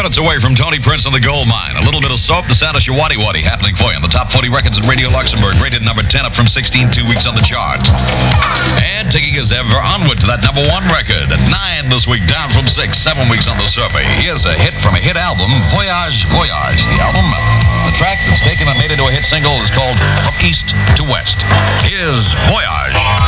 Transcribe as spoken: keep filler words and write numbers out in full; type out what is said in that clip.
minutes away from Tony Prince and the Gold Mine. A little bit of soap, the sound of Shawati Wadi happening for you on the top forty records in Radio Luxembourg, rated number ten, up from sixteen, two weeks on the chart. And taking us ever onward to that number one record at nine this week, down from six, seven weeks on the survey. Here's a hit from a hit album, Voyage, Voyage. The album, the track that's taken and made into a hit single is called From East to West. Here's Voyage.